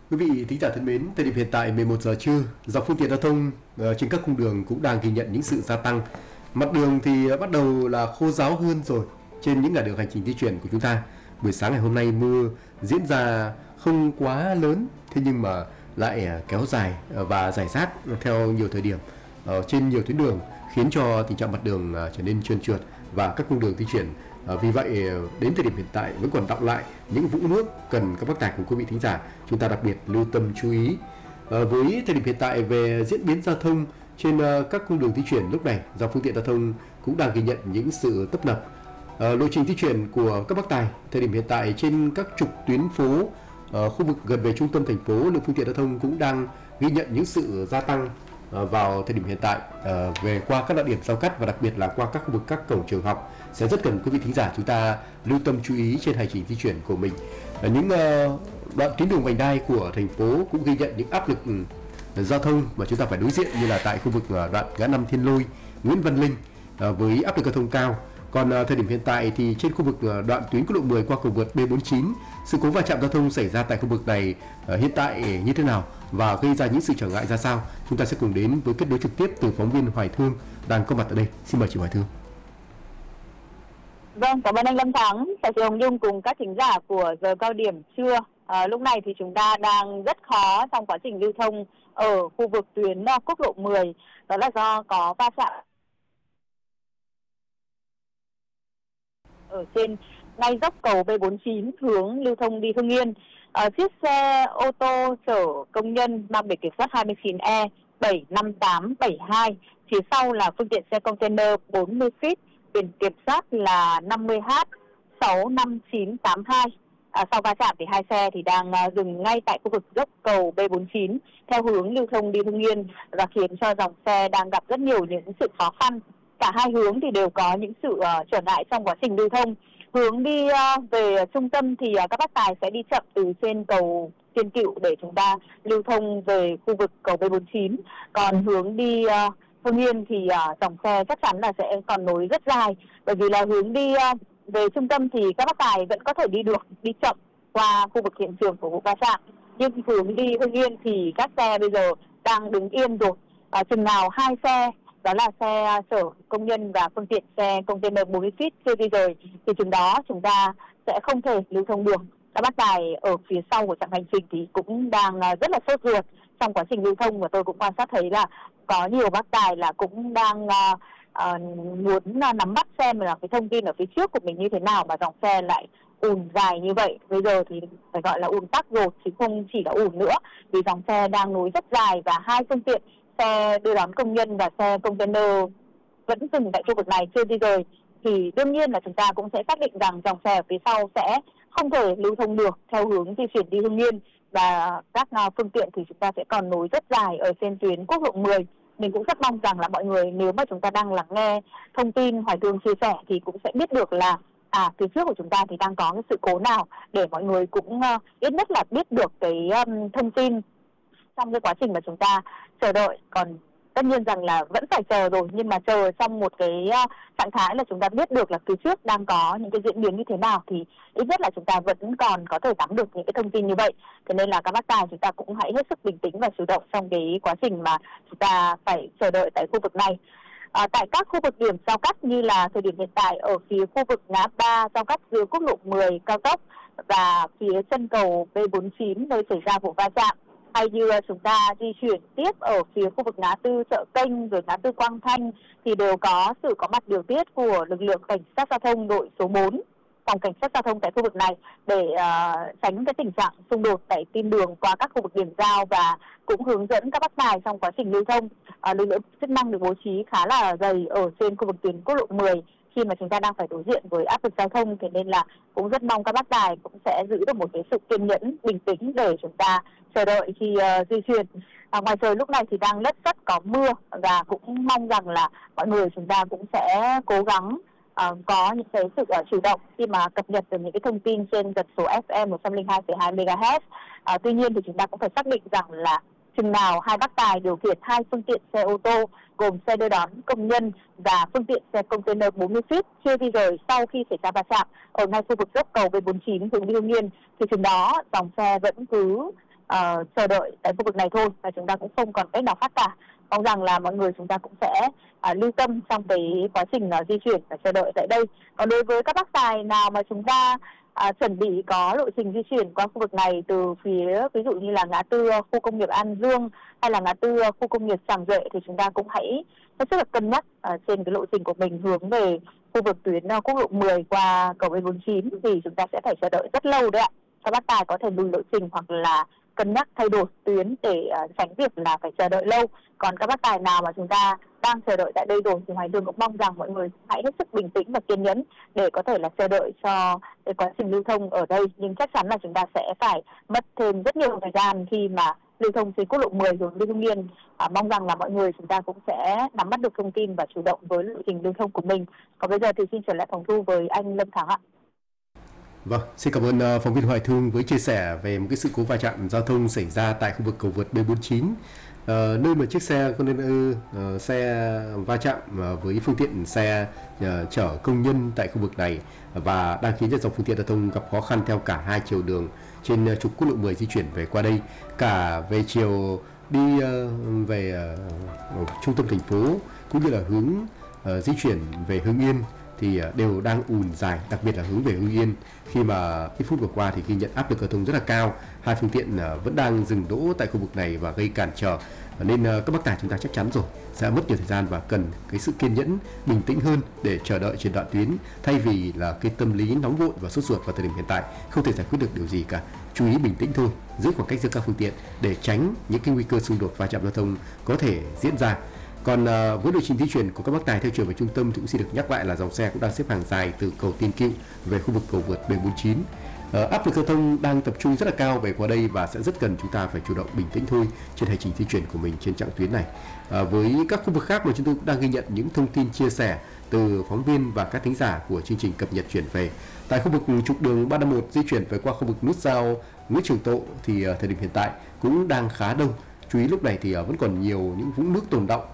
Quý vị thính giả thân mến, thời điểm hiện tại 11 giờ trưa, dòng phương tiện giao thông trên các cung đường cũng đang ghi nhận những sự gia tăng. Mặt đường thì bắt đầu là khô ráo hơn rồi trên những ngã đường hành trình di chuyển của chúng ta. Buổi sáng ngày hôm nay mưa diễn ra không quá lớn, thế nhưng mà lại kéo dài và rải rác theo nhiều thời điểm trên nhiều tuyến đường, khiến cho tình trạng mặt đường trở nên trơn trượt và các cung đường di chuyển. Vì vậy đến thời điểm hiện tại vẫn còn đọng lại những vũng nước cần các bác tài cùng quý vị thính giả chúng ta đặc biệt lưu tâm chú ý. Với thời điểm hiện tại về diễn biến giao thông trên các cung đường di chuyển lúc này, dòng phương tiện giao thông cũng đang ghi nhận những sự tấp nập. Lộ trình di chuyển của các bác tài thời điểm hiện tại trên các trục tuyến phố khu vực gần về trung tâm thành phố, lượng phương tiện giao thông cũng đang ghi nhận những sự gia tăng vào thời điểm hiện tại về qua các địa điểm giao cắt và đặc biệt là qua các khu vực các cổng trường học. Sẽ rất cần quý vị thính giả chúng ta lưu tâm chú ý trên hành trình di chuyển của mình. Những đoạn tuyến đường vành đai của thành phố cũng ghi nhận những áp lực giao thông mà chúng ta phải đối diện, như là tại khu vực đoạn ngã năm Thiên Lôi, Nguyễn Văn Linh với áp lực giao thông cao. Còn thời điểm hiện tại thì trên khu vực đoạn tuyến quốc lộ 10 qua cầu vượt B49, sự cố va chạm giao thông xảy ra tại khu vực này hiện tại như thế nào và gây ra những sự trở ngại ra sao? Chúng ta sẽ cùng đến với kết nối trực tiếp từ phóng viên Hoài Thương đang có mặt ở đây. Xin mời chị Hoài Thương. Vâng, cảm ơn anh Lâm Thắng, chào chị Hồng Nhung cùng các thính giả của giờ cao điểm trưa. Lúc này thì chúng ta đang rất khó trong quá trình lưu thông ở khu vực tuyến quốc lộ 10, đó là do có va chạm ở trên ngay dốc cầu B49 hướng lưu thông đi Hưng Yên. Chiếc xe ô tô chở công nhân mang biển kiểm soát 29E 75872, phía sau là phương tiện xe container 40 feet biển kiểm soát là 50H 65982. Sau va chạm thì hai xe thì đang dừng ngay tại khu vực dốc cầu B49 theo hướng lưu thông đi Hưng Yên và khiến cho dòng xe đang gặp rất nhiều những sự khó khăn. Cả hai hướng thì đều có những sự trở ngại trong quá trình lưu thông. Hướng đi về trung tâm thì các bác tài sẽ đi chậm từ trên cầu Tiên Cựu để chúng ta lưu thông về khu vực cầu B49. Còn hướng đi Hưng Yên thì dòng xe chắc chắn là sẽ còn nối rất dài, bởi vì là hướng đi về trung tâm thì các bác tài vẫn có thể đi được, đi chậm qua khu vực hiện trường của vụ va chạm. Nhưng hướng đi Hưng Yên thì các xe bây giờ đang đứng yên rồi. Chừng nào hai xe, đó là xe chở công nhân và phương tiện xe container 40 feet chưa di rời, thì chừng đó chúng ta sẽ không thể lưu thông được. Các bác tài ở phía sau của chặng hành trình thì cũng đang rất là sốt ruột trong quá trình lưu thông, và tôi cũng quan sát thấy là có nhiều bác tài là cũng đang muốn nắm bắt xem là cái thông tin ở phía trước của mình như thế nào mà dòng xe lại ùn dài như vậy. Bây giờ thì phải gọi là ùn tắc rồi chứ không chỉ là ùn nữa, vì dòng xe đang nối rất dài và hai phương tiện xe đưa đón công nhân và xe container vẫn dừng tại khu vực này chưa di rời, thì đương nhiên là chúng ta cũng sẽ xác định rằng dòng xe ở phía sau sẽ không thể lưu thông được theo hướng di chuyển đi Hưng Yên, và các phương tiện thì chúng ta sẽ còn nối rất dài ở trên tuyến quốc lộ 10. Mình cũng rất mong rằng là mọi người, nếu mà chúng ta đang lắng nghe thông tin Hoài Thương chia sẻ thì cũng sẽ biết được là phía trước của chúng ta thì đang có cái sự cố nào, để mọi người cũng ít nhất là biết được cái thông tin trong cái quá trình mà chúng ta chờ đợi. Còn tất nhiên rằng là vẫn phải chờ rồi, nhưng mà chờ trong một cái trạng thái là chúng ta biết được là phía trước đang có những cái diễn biến như thế nào, thì ít nhất là chúng ta vẫn còn có thể nắm được những cái thông tin như vậy. Thế nên là các bác tài chúng ta cũng hãy hết sức bình tĩnh và chủ động trong cái quá trình mà chúng ta phải chờ đợi tại khu vực này. Tại các khu vực điểm giao cắt như là thời điểm hiện tại ở phía khu vực ngã ba giao cắt giữa quốc lộ 10 cao tốc và phía chân cầu B49 nơi xảy ra vụ va chạm, hay như chúng ta di chuyển tiếp ở phía khu vực ngã tư Chợ Kênh rồi ngã tư Quang Thanh, thì đều có sự có mặt điều tiết của lực lượng cảnh sát giao thông đội số 4, phòng cảnh sát giao thông tại khu vực này, để tránh cái tình trạng xung đột tại tin đường qua các khu vực điểm giao, và cũng hướng dẫn các bác tài trong quá trình lưu thông. Lực lượng chức năng được bố trí khá là dày ở trên khu vực tuyến quốc lộ 10 khi mà chúng ta đang phải đối diện với áp lực giao thông, thế nên là cũng rất mong các bác tài cũng sẽ giữ được một cái sự kiên nhẫn, bình tĩnh để chúng ta chờ đợi khi di chuyển. Ngoài trời lúc này thì đang lất phất có mưa, và cũng mong rằng là mọi người chúng ta cũng sẽ cố gắng có những cái sự chủ động khi mà cập nhật được những cái thông tin trên tần số FM 102,2 MHz. Tuy nhiên thì chúng ta cũng phải xác định rằng là chừng nào hai bác tài điều khiển hai phương tiện xe ô tô gồm xe đưa đón công nhân và phương tiện xe container 40 feet chưa di rời sau khi xảy ra va chạm ở ngay khu vực dốc cầu B49 hướng đi Hưng Yên, thì chừng đó dòng xe vẫn cứ chờ đợi tại khu vực này thôi, và chúng ta cũng không còn cách nào khác cả. Mong rằng là mọi người chúng ta cũng sẽ lưu tâm trong cái quá trình di chuyển và chờ đợi tại đây. Còn đối với các bác tài nào mà chúng ta chuẩn bị có lộ trình di chuyển qua khu vực này từ phía ví dụ như là ngã tư khu công nghiệp An Dương hay là ngã tư khu công nghiệp Tràng Duệ, thì chúng ta cũng hãy hết sức là cân nhắc trên cái lộ trình của mình hướng về khu vực tuyến quốc lộ 10 qua cầu B49, vì chúng ta sẽ phải chờ đợi rất lâu đấy ạ. Các bác tài có thể lùi lộ trình hoặc là cân nhắc thay đổi tuyến để tránh việc là phải chờ đợi lâu. Còn các bác tài nào mà chúng ta đang chờ đợi tại đây rồi thì Hoài Thương cũng mong rằng mọi người hãy hết sức bình tĩnh và kiên nhẫn để có thể là chờ đợi cho cái quá trình lưu thông ở đây. Nhưng chắc chắn là chúng ta sẽ phải mất thêm rất nhiều thời gian khi mà lưu thông trên quốc lộ 10 rồi đi Hưng Yên. Mong rằng là mọi người chúng ta cũng sẽ nắm bắt được thông tin và chủ động với lộ trình lưu thông của mình. Còn bây giờ thì xin trở lại phòng thu với anh Lâm Thắng ạ. Vâng, xin cảm ơn phóng viên Hoài Thương với chia sẻ về một cái sự cố va chạm giao thông xảy ra tại khu vực cầu vượt B49, nơi mà chiếc xe container xe va chạm với phương tiện xe chở công nhân tại khu vực này và đang khiến cho dòng phương tiện giao thông gặp khó khăn theo cả hai chiều đường trên trục quốc lộ 10 di chuyển về qua đây, cả về chiều đi về trung tâm thành phố cũng như là hướng di chuyển về Hưng Yên thì đều đang ùn dài, đặc biệt là hướng về Hưng Yên, khi mà ít phút vừa qua thì ghi nhận áp lực giao thông rất là cao, hai phương tiện vẫn đang dừng đỗ tại khu vực này và gây cản trở, nên các bác tài chúng ta chắc chắn rồi sẽ mất nhiều thời gian và cần cái sự kiên nhẫn, bình tĩnh hơn để chờ đợi trên đoạn tuyến, thay vì là cái tâm lý nóng vội và sốt ruột vào thời điểm hiện tại không thể giải quyết được điều gì cả. Chú ý bình tĩnh thôi, giữ khoảng cách giữa các phương tiện để tránh những cái nguy cơ xung đột va chạm giao thông có thể diễn ra. Còn với lộ trình di chuyển của các bác tài theo chiều về trung tâm thì cũng xin được nhắc lại là dòng xe cũng đang xếp hàng dài từ cầu Tiên Cựu về khu vực cầu vượt B49. Áp lực giao thông đang tập trung rất là cao về qua đây và sẽ rất cần chúng ta phải chủ động bình tĩnh thôi trên hành trình di chuyển của mình trên chặng tuyến này. Với các khu vực khác mà chúng tôi cũng đang ghi nhận những thông tin chia sẻ từ phóng viên và các thính giả của chương trình cập nhật chuyển về. Tại khu vực trục đường 351 di chuyển về qua khu vực nút giao Nguyễn Trường Tộ thì thời điểm hiện tại cũng đang khá đông. Chú ý lúc này thì vẫn còn nhiều những vũng nước tồn đọng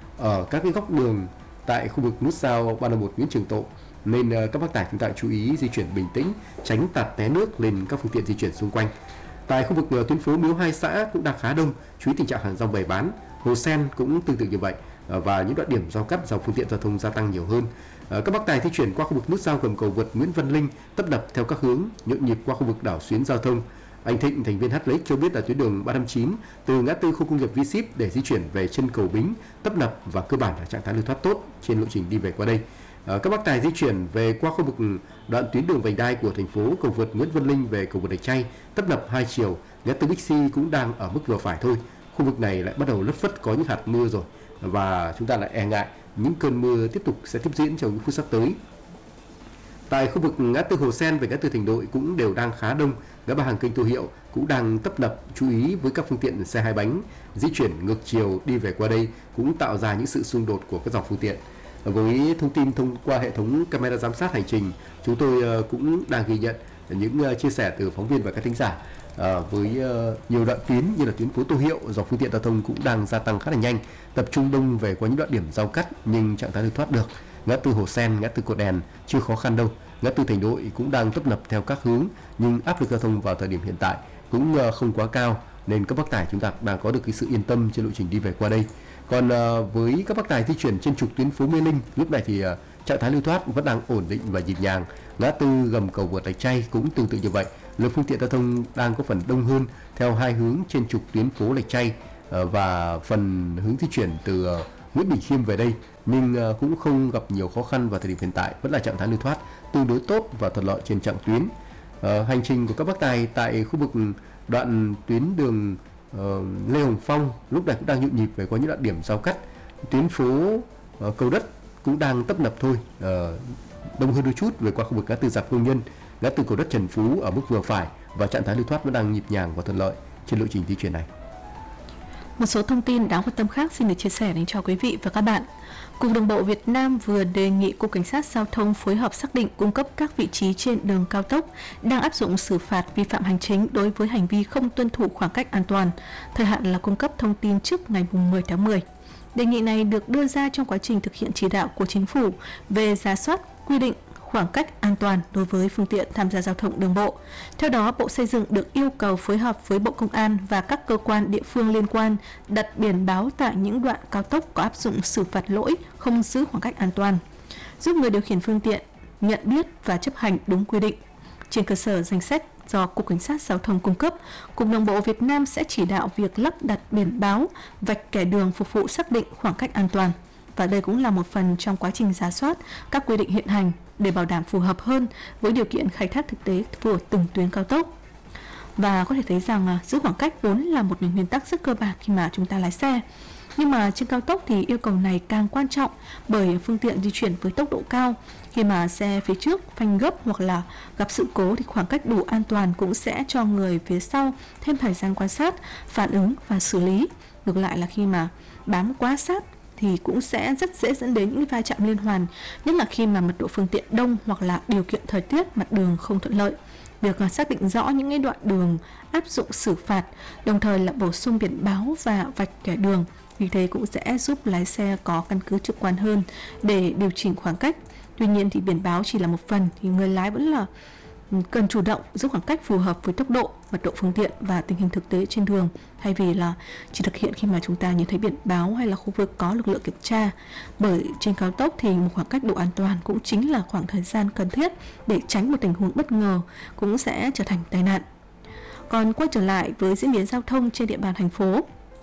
ở các cái góc đường tại khu vực nút giao 351 Nguyễn Trường Tộ, nên các bác tài chúng ta chú ý di chuyển bình tĩnh, tránh tạt té nước lên các phương tiện di chuyển xung quanh. Tại khu vực tuyến phố Miếu Hai Xã cũng đang khá đông, chú ý tình trạng hàng rong bày bán. Hồ Sen cũng tương tự như vậy, và những đoạn điểm giao cắt dòng phương tiện giao thông gia tăng nhiều hơn. Các bác tài di chuyển qua khu vực nút giao gầm cầu vượt Nguyễn Văn Linh tấp nập theo các hướng, nhộn nhịp qua khu vực đảo Xuyến giao thông. Anh Thịnh, thành viên H-Lake cho biết là tuyến đường 359 từ ngã tư khu công nghiệp V-Ship để di chuyển về chân cầu Bính tấp nập và cơ bản là trạng thái lưu thoát tốt trên lộ trình đi về qua đây. Các bác tài di chuyển về qua khu vực đoạn tuyến đường vành đai của thành phố, cầu vượt Nguyễn Văn Linh về cầu vượt Lạch Tray tấp nập hai chiều, ngã tư Bixi cũng đang ở mức vừa phải thôi. Khu vực này lại bắt đầu lất phất có những hạt mưa rồi và chúng ta lại e ngại những cơn mưa tiếp tục sẽ tiếp diễn trong những phút sắp tới. Tại khu vực ngã tư Hồ Sen và ngã tư Thành Đội cũng đều đang khá đông, ngã ba Hàng Kênh Tô Hiệu cũng đang tấp nập. Chú ý với các phương tiện xe hai bánh di chuyển ngược chiều đi về qua đây cũng tạo ra những sự xung đột của các dòng phương tiện. Với thông tin thông qua hệ thống camera giám sát hành trình, chúng tôi cũng đang ghi nhận những chia sẻ từ phóng viên và các thính giả. Với nhiều đoạn tuyến như là tuyến phố Tô Hiệu, dòng phương tiện giao thông cũng đang gia tăng khá là nhanh, tập trung đông về qua những đoạn điểm giao cắt nhưng trạng thái lưu thoát được. Ngã tư Hồ Sen, ngã tư Cột Đèn chưa khó khăn đâu. Ngã tư Thành Đội cũng đang tấp nập theo các hướng, nhưng áp lực giao thông vào thời điểm hiện tại cũng không quá cao, nên các bác tài chúng ta đang có được cái sự yên tâm trên lộ trình đi về qua đây. Còn với các bác tài di chuyển trên trục tuyến phố Mê Linh, lúc này thì trạng thái lưu thoát vẫn đang ổn định và nhịp nhàng. Ngã tư gầm cầu vượt Lạch Tray cũng tương tự như vậy, lượng phương tiện giao thông đang có phần đông hơn theo hai hướng trên trục tuyến phố Lạch Tray và phần hướng di chuyển từ Nguyễn Bình Khiêm về đây, nhưng cũng không gặp nhiều khó khăn vào thời điểm hiện tại, vẫn là trạng thái lưu thoát tương đối tốt và thuận lợi trên chặng tuyến. Hành trình của các bác tài tại khu vực đoạn tuyến đường Lê Hồng Phong lúc này cũng đang nhộn nhịp về qua những đoạn điểm giao cắt. Tuyến phố Cầu Đất cũng đang tấp nập thôi, đông hơn đôi chút về qua khu vực ngã tư Giạp Công Nhân, ngã tư Cầu Đất Trần Phú ở mức vừa phải, và trạng thái lưu thoát vẫn đang nhịp nhàng và thuận lợi trên lộ trình di chuyển này. Một số thông tin đáng quan tâm khác xin được chia sẻ đến cho quý vị và các bạn. Cục Đường bộ Việt Nam vừa đề nghị Cục Cảnh sát Giao thông phối hợp xác định cung cấp các vị trí trên đường cao tốc đang áp dụng xử phạt vi phạm hành chính đối với hành vi không tuân thủ khoảng cách an toàn. Thời hạn là cung cấp thông tin trước ngày 10 tháng 10. Đề nghị này được đưa ra trong quá trình thực hiện chỉ đạo của Chính phủ về rà soát quy định khoảng cách an toàn đối với phương tiện tham gia giao thông đường bộ. Theo đó, Bộ Xây dựng được yêu cầu phối hợp với Bộ Công an và các cơ quan địa phương liên quan đặt biển báo tại những đoạn cao tốc có áp dụng xử phạt lỗi không giữ khoảng cách an toàn, giúp người điều khiển phương tiện nhận biết và chấp hành đúng quy định. Trên cơ sở danh sách do Cục Cảnh sát Giao thông cung cấp, Cục Đường bộ Việt Nam sẽ chỉ đạo việc lắp đặt biển báo, vạch kẻ đường phục vụ xác định khoảng cách an toàn. Và đây cũng là một phần trong quá trình rà soát các quy định hiện hành để bảo đảm phù hợp hơn với điều kiện khai thác thực tế của từng tuyến cao tốc. Và có thể thấy rằng giữ khoảng cách vốn là một nguyên tắc rất cơ bản khi mà chúng ta lái xe. Nhưng mà trên cao tốc thì yêu cầu này càng quan trọng bởi phương tiện di chuyển với tốc độ cao. Khi mà xe phía trước phanh gấp hoặc là gặp sự cố thì khoảng cách đủ an toàn cũng sẽ cho người phía sau thêm thời gian quan sát, phản ứng và xử lý. Ngược lại là khi mà bám quá sát thì cũng sẽ rất dễ dẫn đến những va chạm liên hoàn, nhất là khi mà mật độ phương tiện đông hoặc là điều kiện thời tiết mặt đường không thuận lợi. Việc xác định rõ những cái đoạn đường áp dụng xử phạt, đồng thời là bổ sung biển báo và vạch kẻ đường, vì thế cũng sẽ giúp lái xe có căn cứ trực quan hơn để điều chỉnh khoảng cách. Tuy nhiên thì biển báo chỉ là một phần, thì người lái vẫn là cần chủ động giữ khoảng cách phù hợp với tốc độ, mật độ phương tiện và tình hình thực tế trên đường, thay vì là chỉ thực hiện khi mà chúng ta nhìn thấy biển báo hay là khu vực có lực lượng kiểm tra. Bởi trên cao tốc thì một khoảng cách đủ an toàn cũng chính là khoảng thời gian cần thiết để tránh một tình huống bất ngờ cũng sẽ trở thành tai nạn. Còn quay trở lại với diễn biến giao thông trên địa bàn thành phố,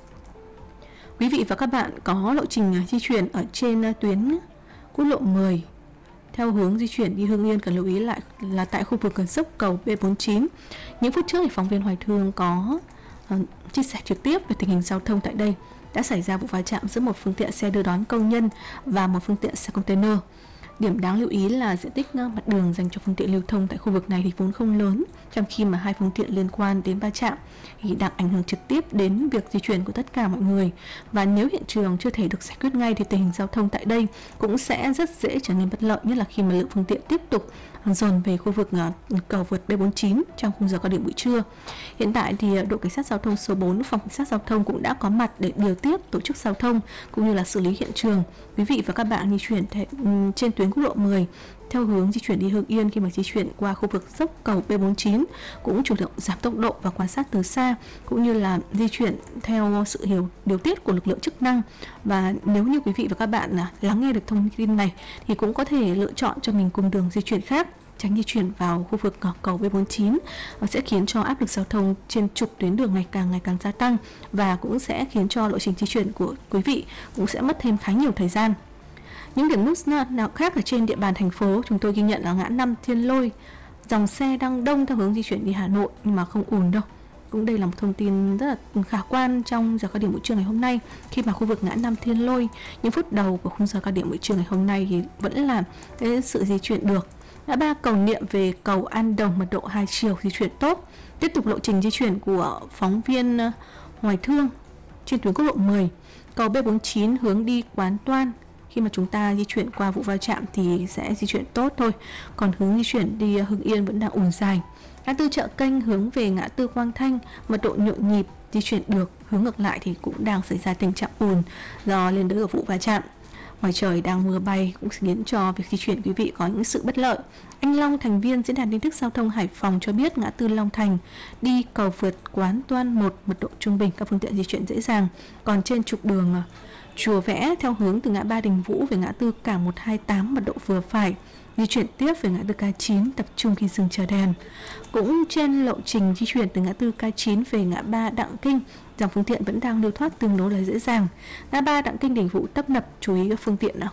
quý vị và các bạn có lộ trình di chuyển ở trên tuyến quốc lộ 10 theo hướng di chuyển đi Hưng Yên cần lưu ý lại là tại khu vực gần dốc cầu B49. Những phút trước thì phóng viên Hoài Thương có chia sẻ trực tiếp về tình hình giao thông tại đây. Đã xảy ra vụ va chạm giữa một phương tiện xe đưa đón công nhân và một phương tiện xe container. Điểm đáng lưu ý là diện tích mặt đường dành cho phương tiện lưu thông tại khu vực này thì vốn không lớn, trong khi mà hai phương tiện liên quan đến va chạm thì đang ảnh hưởng trực tiếp đến việc di chuyển của tất cả mọi người. Và nếu hiện trường chưa thể được giải quyết ngay thì tình hình giao thông tại đây cũng sẽ rất dễ trở nên bất lợi, nhất là khi mà lượng phương tiện tiếp tục dồn về khu vực cầu vượt B49 trong khung giờ cao điểm buổi trưa. Hiện tại thì đội cảnh sát giao thông số 4, phòng cảnh sát giao thông cũng đã có mặt để điều tiết, tổ chức giao thông cũng như là xử lý hiện trường. Quý vị và các bạn di chuyển trên tuyến quốc lộ 10 theo hướng di chuyển đi Hưng Yên, khi mà di chuyển qua khu vực dốc cầu B49 cũng chủ động giảm tốc độ và quan sát từ xa, cũng như là di chuyển theo sự điều tiết của lực lượng chức năng. Và nếu như quý vị và các bạn lắng nghe được thông tin này thì cũng có thể lựa chọn cho mình cung đường di chuyển khác, tránh di chuyển vào khu vực cầu B49 sẽ khiến cho áp lực giao thông trên trục tuyến đường ngày càng gia tăng, và cũng sẽ khiến cho lộ trình di chuyển của quý vị cũng sẽ mất thêm khá nhiều thời gian. Những điểm nút nào khác ở trên địa bàn thành phố, chúng tôi ghi nhận ở ngã 5 Thiên Lôi, dòng xe đang đông theo hướng di chuyển đi Hà Nội nhưng mà không ùn đâu. Cũng đây là một thông tin rất là khả quan trong giờ cao điểm buổi trưa ngày hôm nay, khi mà khu vực ngã 5 Thiên Lôi những phút đầu của khung giờ cao điểm buổi trưa ngày hôm nay thì vẫn là cái sự di chuyển được. Ngã ba Cầu Niệm về cầu An Đồng mật độ 2 chiều di chuyển tốt. Tiếp tục lộ trình di chuyển của phóng viên Hoài Thương trên tuyến quốc lộ 10, cầu B49 hướng đi Quán Toan. Khi mà chúng ta di chuyển qua vụ va chạm thì sẽ di chuyển tốt thôi. Còn hướng di chuyển đi Hưng Yên vẫn đang ùn dài. Ngã tư Chợ Kênh hướng về ngã tư Quang Thanh mật độ nhộn nhịp, di chuyển được. Hướng ngược lại thì cũng đang xảy ra tình trạng ùn do liên đới của vụ va chạm. Ngoài trời đang mưa bay cũng khiến cho việc di chuyển quý vị có những sự bất lợi. Anh Long, thành viên Diễn đàn tin tức giao thông Hải Phòng cho biết ngã tư Long Thành đi cầu vượt Quán Toan 1 mật độ trung bình, các phương tiện di chuyển dễ dàng. Còn trên trục đường Chùa Vẽ theo hướng từ ngã ba Đình Vũ về ngã tư Cảng 128 mật độ vừa phải, di chuyển tiếp về ngã tư K9 tập trung khi dừng chờ đèn. Cũng trên lộ trình di chuyển từ ngã tư K9 về ngã ba Đặng Kinh, dòng phương tiện vẫn đang lưu thoát tương đối là dễ dàng. Ngã ba Đặng Kinh Đình Vũ tấp nập, chú ý các phương tiện